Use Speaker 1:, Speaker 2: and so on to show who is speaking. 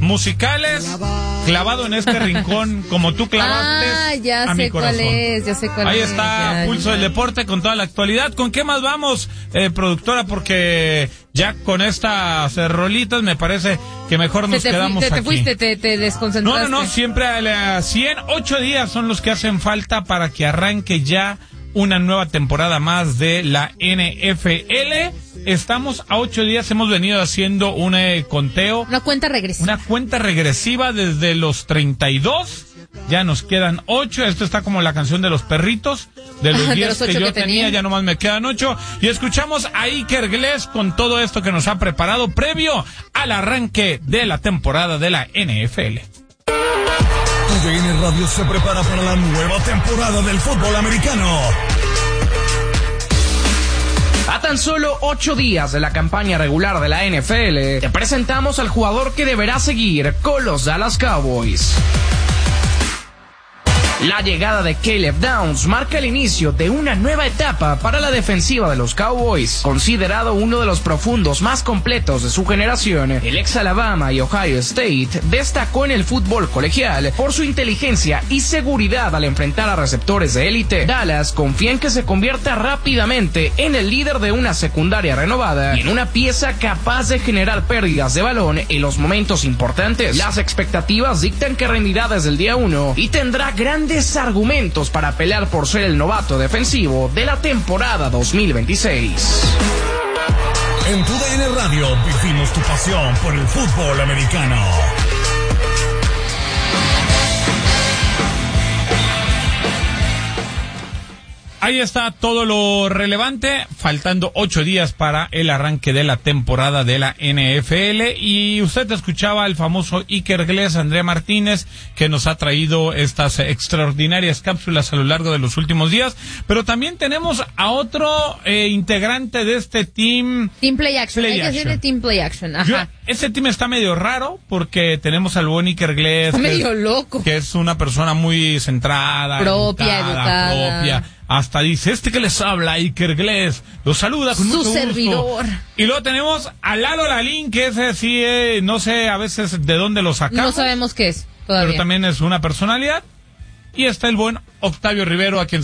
Speaker 1: musicales, clavado en este rincón como tú clavaste
Speaker 2: ya
Speaker 1: a mi
Speaker 2: sé
Speaker 1: corazón.
Speaker 2: Ya sé cuál es.
Speaker 1: Ahí está Pulso del Deporte con toda la actualidad. ¿Con qué más vamos, productora? Porque ya con estas rolitas me parece que mejor nos quedamos aquí.
Speaker 2: Te fuiste, te desconcentraste.
Speaker 1: No, siempre a 8 días son los que hacen falta para que arranque ya una nueva temporada más de la NFL. Estamos a 8 días, hemos venido haciendo un conteo.
Speaker 2: Una cuenta regresiva desde los 32. Ya nos quedan 8. Esto está como la canción de los perritos. De los 10 que yo tenía, ya nomás me quedan 8. Y escuchamos a Iker Glies con todo esto que nos ha preparado previo al arranque de la temporada de la NFL.
Speaker 3: TUDN Radio se prepara para la nueva temporada del fútbol americano.
Speaker 4: A tan solo 8 días de la campaña regular de la NFL, te presentamos al jugador que deberá seguir con los Dallas Cowboys. La llegada de Caleb Downs marca el inicio de una nueva etapa para la defensiva de los Cowboys. Considerado uno de los profundos más completos de su generación, el ex Alabama y Ohio State destacó en el fútbol colegial por su inteligencia y seguridad al enfrentar a receptores de élite. Dallas confía en que se convierta rápidamente en el líder de una secundaria renovada y en una pieza capaz de generar pérdidas de balón en los momentos importantes. Las expectativas dictan que rendirá desde el día 1 y tendrá grandes argumentos para pelear por ser el novato defensivo de la temporada 2026.
Speaker 3: En TUDN Radio vivimos tu pasión por el fútbol americano.
Speaker 1: Ahí está todo lo relevante, faltando 8 días para el arranque de la temporada de la NFL. Y usted escuchaba al famoso Iker Glies, Andrea Martínez, que nos ha traído estas extraordinarias cápsulas a lo largo de los últimos días. Pero también tenemos a otro integrante de este team.
Speaker 2: Team Play Action. Hay que decirle Team Play Action. Ajá.
Speaker 1: Ese team está medio raro porque tenemos al buen Iker Glies.
Speaker 2: Está medio loco.
Speaker 1: Que es una persona muy centrada,
Speaker 2: educada.
Speaker 1: Hasta dice, que les habla, Iker Glies, los saluda con mucho gusto.
Speaker 2: Su servidor.
Speaker 1: Y luego tenemos a Lalo Lalín, que ese sí, no sé a veces de dónde lo sacamos.
Speaker 2: No sabemos qué es todavía.
Speaker 1: Pero también es una personalidad. Y está el buen Octavio Rivero, a quien